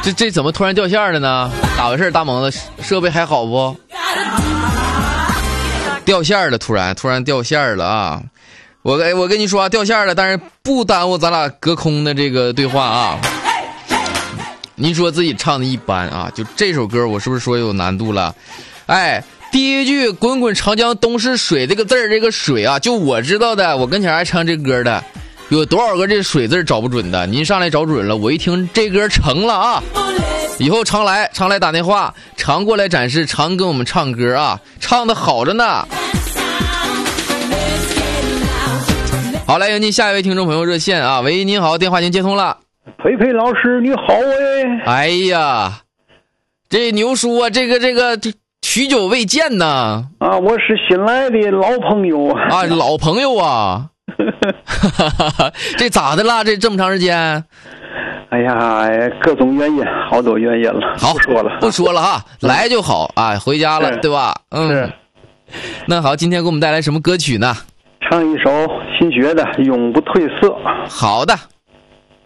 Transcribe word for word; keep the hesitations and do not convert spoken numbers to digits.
这这怎么突然掉线了呢？咋回事？大猛子设备还好不？掉线了，突然突然掉线了啊！我我跟你说啊，掉线了，但是不耽误咱俩隔空的这个对话啊。您说自己唱的一般啊，就这首歌我是不是说有难度了？哎，第一句滚滚长江东逝水这个字儿，这个水啊，就我知道的，我跟前还唱这歌的，有多少个这水字找不准的？您上来找准了，我一听这歌成了啊！以后常来常来打电话，常过来展示，常跟我们唱歌啊，唱的好着呢。好，来迎接下一位听众朋友热线啊！喂，您好，电话已经接通了。 培培老师你好哎！ 哎呀，这牛叔啊，这个这个许久未见呐！ 啊，我是新来的老朋友啊，老朋友啊！这咋的啦？这这么长时间？ 哎呀，各种原因，好多原因了。 好， 不说了， 不说了哈，来就好啊，回家了，对吧？嗯。 是。 那好，今天给我们带来什么歌曲呢？ 唱一首新学的《永不褪色》。 好的。